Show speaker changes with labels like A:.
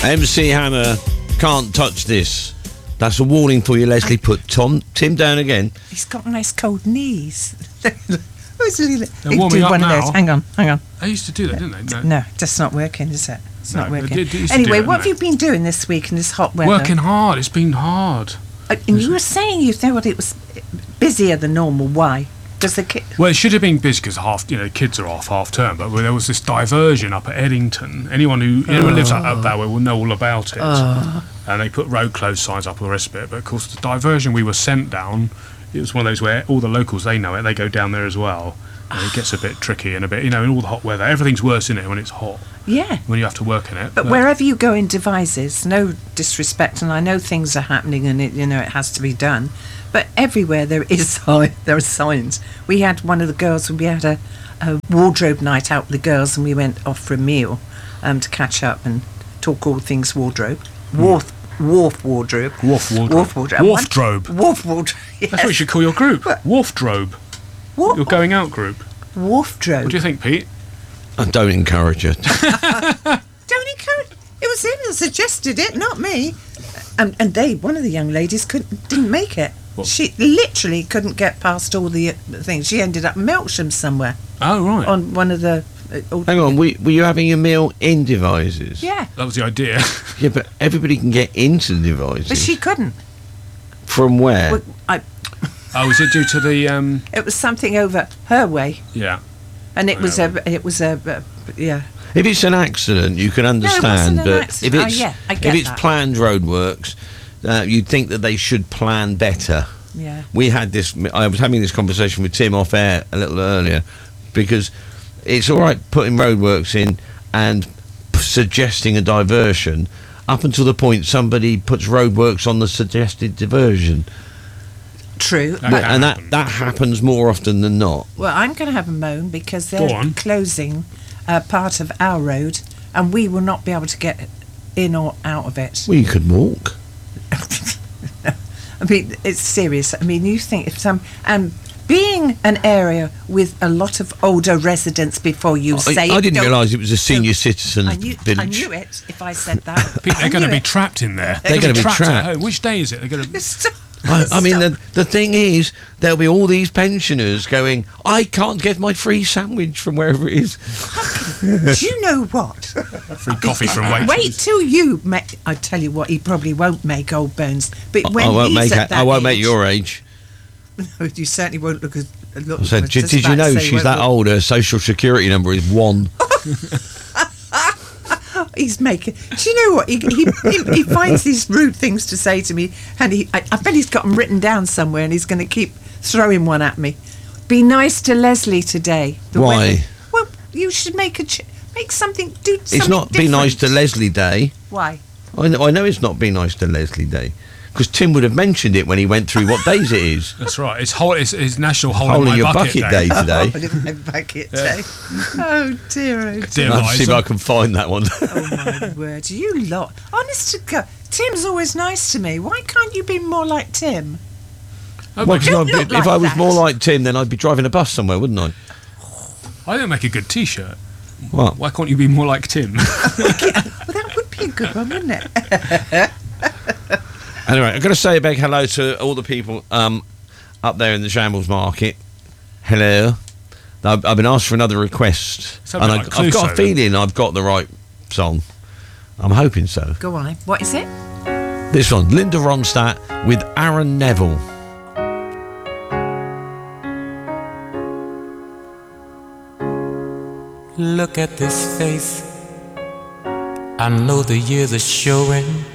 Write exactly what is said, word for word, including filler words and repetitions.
A: M C Hammer, can't touch this. That's a warning for you, Leslie. Put Tom Tim down again.
B: He's got nice cold knees. Who's Lily?
C: They're warming up
B: one
C: now.
B: Of those. Hang on, hang on.
C: They used to do that, didn't they? No.
B: No, that's not working, is it? It's
C: No,
B: not
C: but
B: working.
C: they- they used to
B: Anyway,
C: do it,
B: what have
C: didn't
B: you been doing this week in this hot weather?
C: Working hard. It's been hard.
B: Uh, and you were saying you thought it was busier than normal. Why? Does the kid?
C: Well, it should have been busy because half, you know, kids are off half term. But there was this diversion up at Eddington. Anyone who anyone lives up, up that way will know all about it.
B: Oh.
C: And they put road closed signs up all the rest of it. But of course, the diversion we were sent down, it was one of those where all the locals, they know it. They go down there as well. And it gets a bit tricky and a bit, you know, in all the hot weather. Everything's worse in it when it's hot.
B: Yeah.
C: When you have to work in it.
B: But wherever you go in Devizes, no disrespect, and I know things are happening and it, you know, it has to be done. But everywhere there is sign, there are signs. We had one of the girls, we had a, a wardrobe night out with the girls, and we went off for a meal um, to catch up and talk all things wardrobe. Wharf, wharf wardrobe.
C: Wharf wardrobe.
B: Wharf wardrobe.
C: Wharfdrobe.
B: Wharf wardrobe. Yes.
C: That's what you should call your group.
B: What?
C: Wharfdrobe.
B: Wharf,
C: Your going out group.
B: wharfdrobe.
C: What do you think, Pete?
A: I don't encourage it.
B: Don't encourage. It was him that suggested it, not me. And and they, one of the young ladies, couldn't didn't make it.
C: What?
B: She literally couldn't get past all the uh, things. She ended up in Melksham somewhere
C: Oh, right.
B: on one of the. Uh, all-
A: Hang on, were, were you having your meal in Devizes?
B: Yeah,
C: That was the idea.
A: Yeah, but everybody can get into Devizes.
B: but she couldn't.
A: From where?
B: Well, I,
C: Oh, is it due to the, um,
B: it was something over her way,
C: yeah.
B: and it was
C: Yeah.
B: a. It was a. Uh, yeah.
A: If it's an accident, you can
B: wasn't
A: understand,
B: an
A: but
B: accident.
A: if
B: Oh,
A: it's
B: yeah, I
A: if
B: get
A: it's
B: that.
A: planned roadworks, uh, you'd think that they should plan better.
B: Yeah.
A: We had this. I was having this conversation with Tim off air a little earlier, because it's all right putting roadworks in and p- suggesting a diversion up until the point somebody puts roadworks on the suggested diversion.
B: True.
C: That
B: But,
C: can
A: and
C: happen.
A: that, that happens more often than not.
B: well, I'm going to have a moan because
C: Go
B: they're
C: on.
B: closing uh, part of our road, and we will not be able to get in or out of it.
A: Well, you could walk.
B: I mean, it's serious. I mean, you think if some and being an area with a lot of older residents before you
A: I,
B: say
A: I
B: it,
A: didn't
B: don't-
A: realise it was a senior citizens
B: I knew, I
A: village.
B: knew it if I said that.
C: Pete,
B: I
C: they're going to
B: knew
C: be
B: it.
C: trapped in there.
A: They're gonna be
C: at
A: trapped.
C: home. Which day is it? They're going to.
B: Stop.
A: I, I mean,
B: Stop.
A: the, the thing is, there'll be all these pensioners going, I can't get my free sandwich from wherever it is.
B: Do you know what?
C: Free coffee from Waitrose.
B: Wait till you make. I tell you what, he probably won't make old bones. But when
A: I won't
B: he's
A: make
B: at
A: it,
B: that
A: I won't
B: age,
A: make your age.
B: No, you certainly won't look as. Look,
A: I said,
B: was
A: did,
B: just
A: did you
B: about to
A: know
B: say
A: she's
B: won't
A: that
B: look-
A: old? Her social security number is one.
B: He's making. Do you know what? He he, he, he finds these rude things to say to me, and he. I, I bet he's got them written down somewhere, and he's going to keep throwing one at me. Be nice to Leslie today. The
A: Why?
B: weather- Well, you should make a ch- make something. Do something.
A: It's not Be Nice to
B: different.
A: Leslie Day.
B: Why?
A: I know, I know it's not Be Nice to Leslie Day, because Tim would have mentioned it when he went through what days it is.
C: That's right. It's, whole, it's, it's National Hole,
A: Hole
C: in
A: in
C: My
A: your
C: Bucket,
A: bucket
C: Day.
A: day today.
B: Oh, in my bucket day. Oh dear, oh dear.
C: Dear
A: I'll see if
C: Liza.
A: I can find that one.
B: Oh my word, you lot. Honest to God, Tim's always nice to me. Why can't you be more like Tim?
C: Oh,
A: Well,
C: but
A: 'cause
B: Don't
A: I'd
B: look
A: be- if
B: like
A: I was
B: that.
A: more like Tim, then I'd be driving a bus somewhere, wouldn't I?
C: I don't make a good T-shirt.
A: What?
C: Why can't you be more like Tim?
B: Well, that would be a good one, wouldn't it?
A: Anyway, I've got to say a big hello to all the people um, up there in the Shambles Market. Hello. I've, I've been asked for another request.
C: Something
A: and
C: like
A: I, I've got
C: Clouseau,
A: a feeling I've got the right song. I'm hoping so.
B: Go on. What is it?
A: This one, Linda Ronstadt with Aaron Neville.
D: Look at this face. I know the years are showing.